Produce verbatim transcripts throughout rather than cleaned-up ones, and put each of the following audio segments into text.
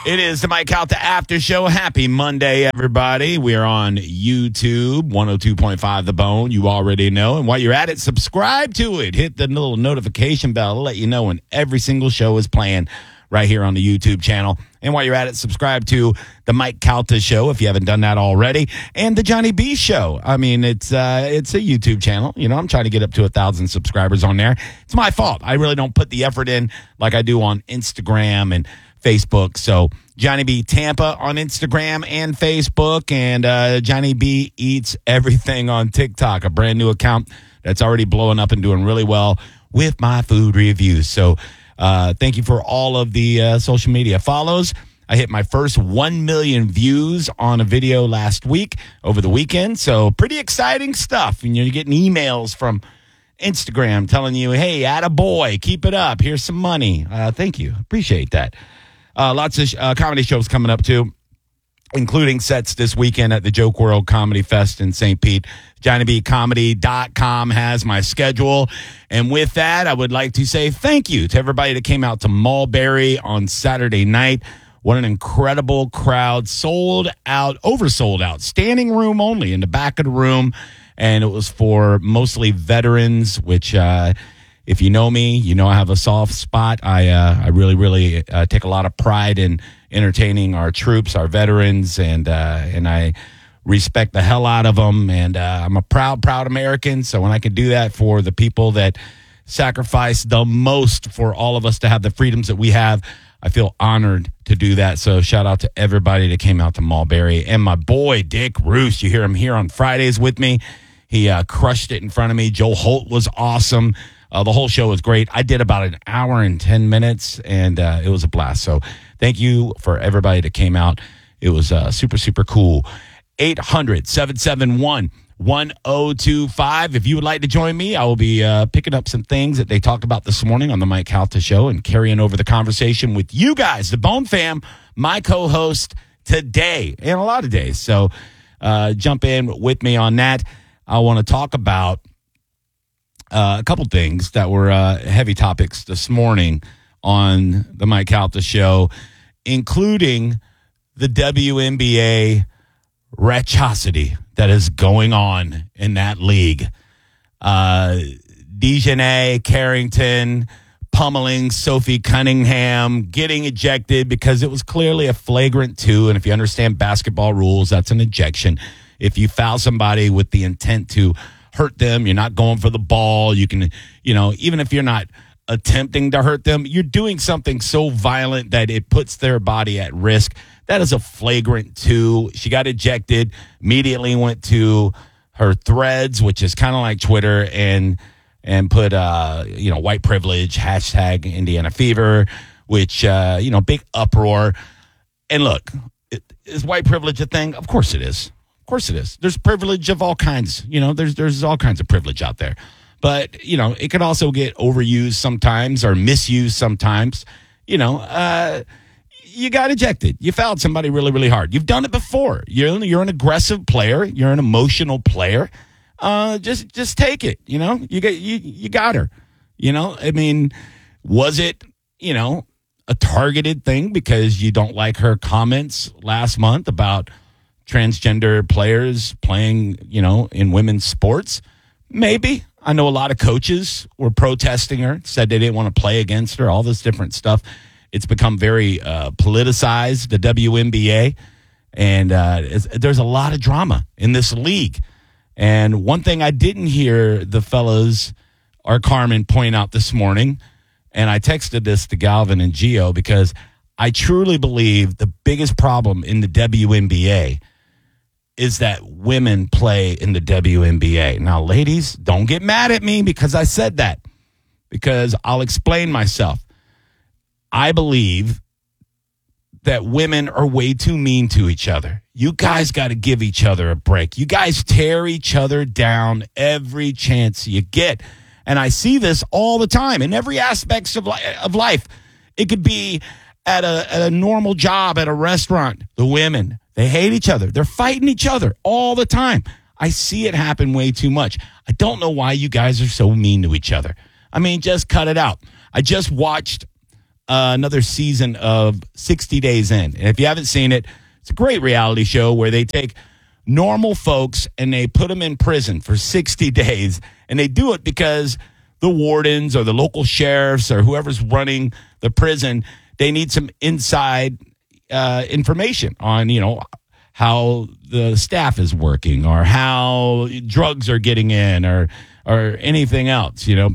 It is the Mike Calta After Show. Happy Monday, everybody. We are on YouTube, one oh two point five The Bone. You already know. And while you're at it, subscribe to it. Hit the little notification bell to let you know when every single show is playing right here on the YouTube channel. And while you're at it, subscribe to the Mike Calta Show if you haven't done that already, and the Johnny B Show. I mean, it's uh, it's a YouTube channel. You know, I'm trying to get up to a thousand subscribers on there. It's my fault. I really don't put the effort in like I do on Instagram and Facebook. So Johnny B Tampa on Instagram and Facebook, and uh, Johnny B Eats Everything on TikTok, a brand new account that's already blowing up and doing really well with my food reviews. So uh, thank you for all of the uh, social media follows. I hit my first one million views on a video last week over the weekend. So pretty exciting stuff. And you're getting emails from Instagram telling you, hey, attaboy, keep it up. Here's some money. Uh, thank you. Appreciate that. Uh, lots of uh, comedy shows coming up, too, including sets this weekend at the Joke World Comedy Fest in Saint Pete. Johnny B Comedy dot com has my schedule. And with that, I would like to say thank you to everybody that came out to Mulberry on Saturday night. What an incredible crowd. Sold out, oversold out, standing room only in the back of the room. And it was for mostly veterans, which... Uh, If you know me, you know I have a soft spot. I uh, I really, really uh, take a lot of pride in entertaining our troops, our veterans, and uh, and I respect the hell out of them. And uh, I'm a proud, proud American. So when I can do that for the people that sacrifice the most for all of us to have the freedoms that we have, I feel honored to do that. So shout out to everybody that came out to Mulberry. And my boy, Dick Roos, you hear him here on Fridays with me. He uh, crushed it in front of me. Joe Holt was awesome. Uh, the whole show was great. I did about an hour and ten minutes, and uh, it was a blast. So thank you for everybody that came out. It was uh, super, super cool. eight hundred, seven seven one, one oh two five. If you would like to join me, I will be uh, picking up some things that they talked about this morning on the Mike Calta Show and carrying over the conversation with you guys, the Bone Fam, my co-host today and a lot of days. So uh, jump in with me on that. I want to talk about Uh, a couple things that were uh, heavy topics this morning on the Mike Calta Show, including the W N B A wretchosity that is going on in that league. Uh, Dejanay Carrington pummeling Sophie Cunningham, getting ejected because it was clearly a flagrant two. And if you understand basketball rules, that's an ejection. If you foul somebody with the intent to hurt them, you're not going for the ball. You can, you know, even if you're not attempting to hurt them, you're doing something so violent that it puts their body at risk. That is a flagrant two. She got ejected, immediately went to her threads, which is kind of like Twitter, and and put, uh, you know, white privilege, hashtag Indiana Fever, which, uh, you know, big uproar. And look, it, is white privilege a thing? Of course it is. Of course it is. There's privilege of all kinds. You know, there's there's all kinds of privilege out there. But, you know, it could also get overused sometimes or misused sometimes. You know, uh, you got ejected. You fouled somebody really, really hard. You've done it before. You're, you're an aggressive player. You're an emotional player. Uh, just just take it, you know. You got, you, you got her. You know, I mean, was it, you know, a targeted thing because you don't like her comments last month about transgender players playing, you know, in women's sports? Maybe. I know a lot of coaches were protesting her, said they didn't want to play against her, all this different stuff. It's become very uh, politicized, the W N B A, and uh, there's a lot of drama in this league. And one thing I didn't hear the fellas or Carmen point out this morning, and I texted this to Galvin and Gio, because I truly believe the biggest problem in the W N B A is that women play in the W N B A. Now, ladies, don't get mad at me because I said that, because I'll explain myself. I believe that women are way too mean to each other. You guys got to give each other a break. You guys tear each other down every chance you get. And I see this all the time in every aspect of, li- of life. It could be at a, at a normal job, at a restaurant. The women, they hate each other. They're fighting each other all the time. I see it happen way too much. I don't know why you guys are so mean to each other. I mean, just cut it out. I just watched uh, another season of sixty days in. And if you haven't seen it, it's a great reality show where they take normal folks and they put them in prison for sixty days. And they do it because the wardens or the local sheriffs or whoever's running the prison, they need some inside uh, information on, you know, how the staff is working or how drugs are getting in or or anything else, you know.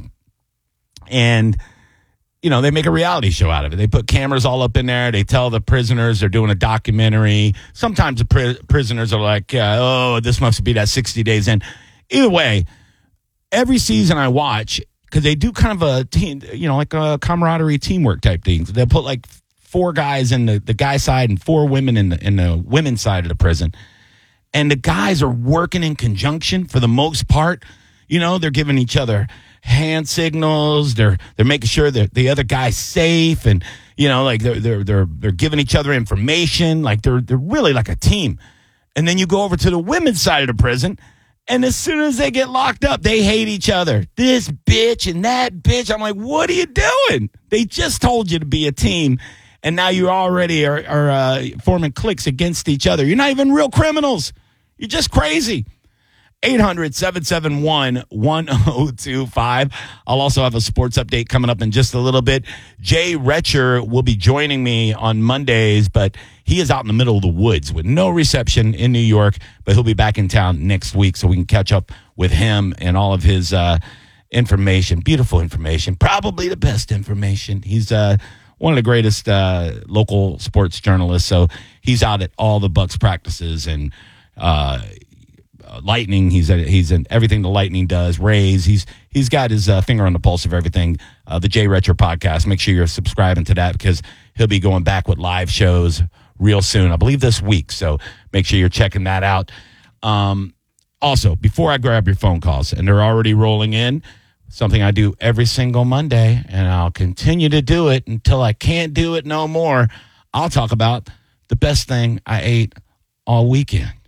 And, you know, they make a reality show out of it. They put cameras all up in there. They tell the prisoners they're doing a documentary. Sometimes the pri- prisoners are like, uh, oh, this must be that sixty days in. Either way, every season I watch, because they do kind of a team, you know, like a camaraderie teamwork type thing. They'll put like four guys in the, the guy side and four women in the, in the women's side of the prison. And the guys are working in conjunction for the most part. You know, they're giving each other hand signals. They're they're making sure that the other guy's safe, and you know, like they're they're they're they're giving each other information. Like they're they're really like a team. And then you go over to the women's side of the prison, and as soon as they get locked up, they hate each other. This bitch and that bitch. I'm like, what are you doing? They just told you to be a team, and now you already are, are uh, forming cliques against each other. You're not even real criminals. You're just crazy. eight hundred, seven seven one, one oh two five. I'll also have a sports update coming up in just a little bit. Jay Retcher will be joining me on Mondays, but he is out in the middle of the woods with no reception in New York, but he'll be back in town next week so we can catch up with him and all of his uh, information. Beautiful information. Probably the best information. He's uh, one of the greatest uh, local sports journalists, so he's out at all the Bucks practices and uh Lightning, he's a, he's in everything the Lightning does. Rays, he's he's got his uh, finger on the pulse of everything. Uh, the Jay Retcher podcast. Make sure you're subscribing to that because he'll be going back with live shows real soon. I believe this week. So make sure you're checking that out. Um, also, before I grab your phone calls, and they're already rolling in, something I do every single Monday, and I'll continue to do it until I can't do it no more. I'll talk about the best thing I ate all weekend.